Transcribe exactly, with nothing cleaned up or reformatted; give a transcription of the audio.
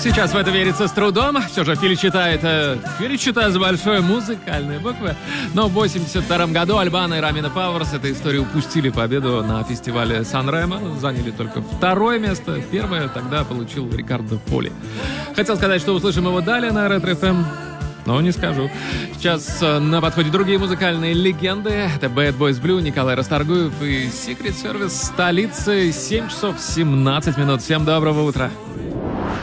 Сейчас в это верится с трудом. Все же Фили читает, э, Фили читает с большой музыкальной буквы. Но в восемьдесят втором году Альбано и Ромина Пауэрс этой истории упустили победу на фестивале Сан-Ремо. Заняли только второе место. Первое тогда получил Рикардо Поли. Хотел сказать, что услышим его далее на Ретро-эф эм, но не скажу. Сейчас э, на подходе другие музыкальные легенды. Это Bad Boys Blue, Николай Расторгуев и Secret Service столицы. семь часов семнадцать минут. Всем доброго утра.